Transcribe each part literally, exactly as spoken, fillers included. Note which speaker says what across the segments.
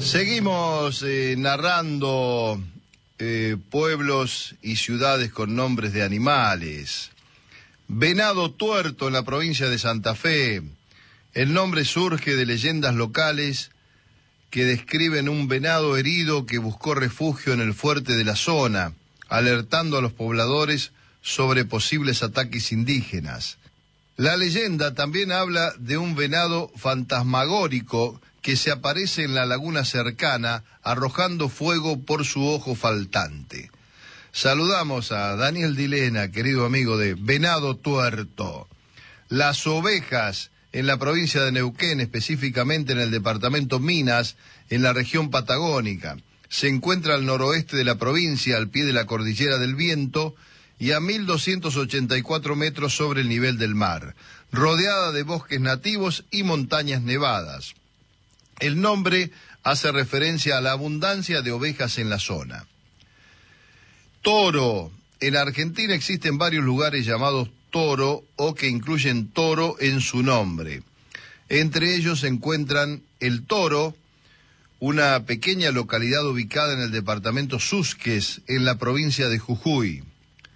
Speaker 1: Seguimos eh, narrando eh, pueblos y ciudades con nombres de animales. Venado Tuerto en la provincia de Santa Fe. El nombre surge de leyendas locales que describen un venado herido que buscó refugio en el fuerte de la zona, alertando a los pobladores sobre posibles ataques indígenas. La leyenda también habla de un venado fantasmagórico que se aparece en la laguna cercana, arrojando fuego por su ojo faltante. Saludamos a Daniel Dilena, querido amigo de Venado Tuerto. Las ovejas en la provincia de Neuquén, específicamente en el departamento Minas, en la región patagónica. Se encuentra al noroeste de la provincia, al pie de la cordillera del Viento, y a mil doscientos ochenta y cuatro metros sobre el nivel del mar, rodeada de bosques nativos y montañas nevadas. El nombre hace referencia a la abundancia de ovejas en la zona. Toro. En Argentina existen varios lugares llamados Toro o que incluyen toro en su nombre. Entre ellos se encuentran El Toro, una pequeña localidad ubicada en el departamento Susques, en la provincia de Jujuy.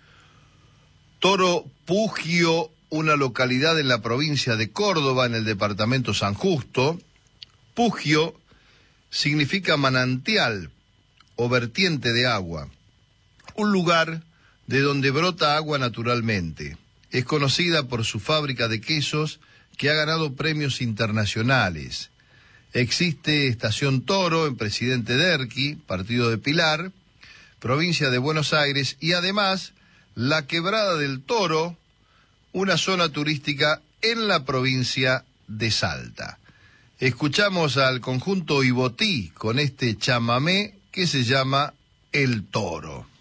Speaker 1: Toro Pugio, una localidad en la provincia de Córdoba, en el departamento San Justo. Pugio significa manantial o vertiente de agua, un lugar de donde brota agua naturalmente. Es conocida por su fábrica de quesos que ha ganado premios internacionales. Existe Estación Toro en Presidente Derqui, partido de Pilar, provincia de Buenos Aires, y además la Quebrada del Toro, una zona turística en la provincia de Salta. Escuchamos al conjunto Ibotí con este chamamé que se llama El Toro.